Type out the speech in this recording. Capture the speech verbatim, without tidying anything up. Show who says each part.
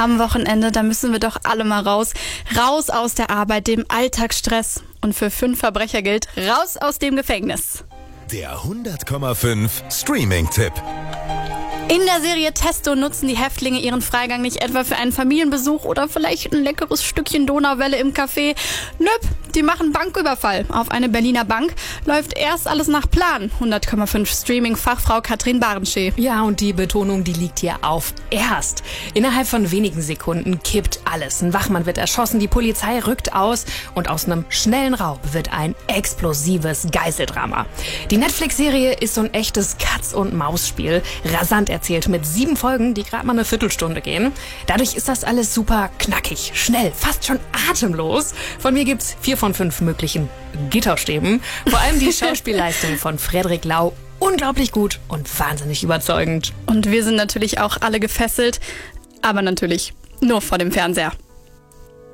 Speaker 1: Am Wochenende, da müssen wir doch alle mal raus. Raus aus der Arbeit, dem Alltagsstress. Und für fünf Verbrecher gilt, raus aus dem Gefängnis.
Speaker 2: Der hundert Komma fünf Streaming-Tipp.
Speaker 1: In der Serie Testo nutzen die Häftlinge ihren Freigang nicht etwa für einen Familienbesuch oder vielleicht ein leckeres Stückchen Donauwelle im Café. Nöp, die machen Banküberfall. Auf eine Berliner Bank läuft erst alles nach Plan. hundert Komma fünf Streaming-Fachfrau Katrin Barenschee.
Speaker 3: Ja, und die Betonung, die liegt hier auf erst. Innerhalb von wenigen Sekunden kippt alles. Ein Wachmann wird erschossen, die Polizei rückt aus und aus einem schnellen Raub wird ein explosives Geiseldrama. Die Netflix-Serie ist so ein echtes Katz-und-Maus-Spiel. Rasant erzählt mit sieben Folgen, die gerade mal eine Viertelstunde gehen. Dadurch ist das alles super knackig, schnell, fast schon atemlos. Von mir gibt's vier von fünf möglichen Gitterstäben. Vor allem die Schauspielleistung von Frederik Lau unglaublich gut und wahnsinnig überzeugend.
Speaker 1: Und wir sind natürlich auch alle gefesselt, aber natürlich nur vor dem Fernseher.